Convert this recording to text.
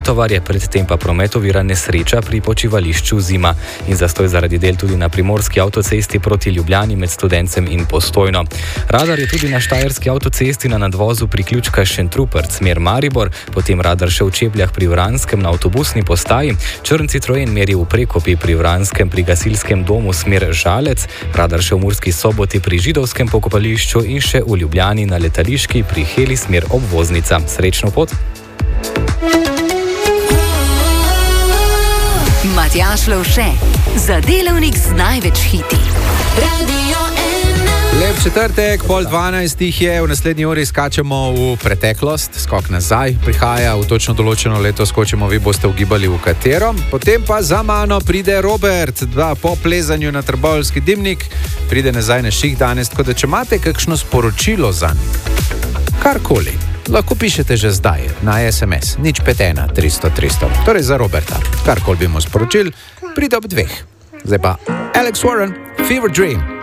Letovar je predtem pa promet ovira nesreča pri počivališču Zima in zastoj zaradi del tudi na primorski avtocesti proti Ljubljani med Studencem in Postojno. Radar je tudi na štajerski avtocesti na nadvozu priključka Šentrupert smer Maribor, potem radar še v Čebljah pri Vranskem na avtobusni postaji, črn Citroen meri v Prekopi pri Vranskem pri gasilskem domu smer Žalec, radar še v Murski Soboti pri Židovskem pokopališču in še v Ljubljani na letališki pri Heli smer obvoznica. Srečno pot! Matjaž Lovše, za delavnik z največ hiti. Lep četrtek, 11:30 je, v naslednji uri skačemo v preteklost, skok nazaj, prihaja v točno določeno leto, skočimo, vi boste ugibali v katero, potem pa za mano pride Robert, po plezanju na Trboveljski dimnik, pride nazaj na ših danes, tako da če imate kakšno sporočilo zanj, karkoli, lahko pišete že zdaj na SMS, 051 300 300, torej za Roberta, karkoli bi mu sporočil, pride ob 2. Zdaj pa Alex Warren, Fever Dream.